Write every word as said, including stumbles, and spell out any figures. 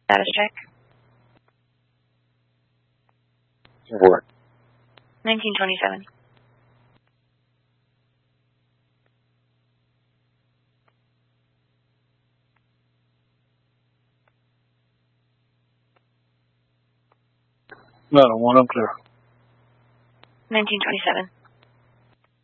Status check. What? nineteen twenty-seven. No, one up there. nineteen twenty-seven.